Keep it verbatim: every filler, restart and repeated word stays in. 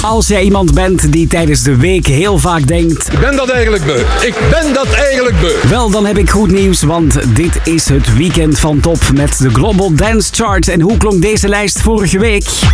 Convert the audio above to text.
Als jij iemand bent die tijdens de week heel vaak denkt... Ik ben dat eigenlijk beu. Ik ben dat eigenlijk beu. Wel, dan heb ik goed nieuws, want dit is het weekend van Top met de Global Dance Chart. En hoe klonk deze lijst vorige week?